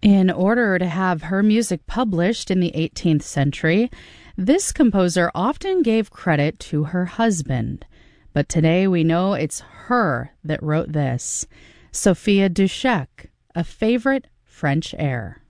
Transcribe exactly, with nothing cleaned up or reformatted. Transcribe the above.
In order to have her music published in the eighteenth century, this composer often gave credit to her husband. But today we know it's her that wrote this. Sophia Dushek, A Favorite French Air.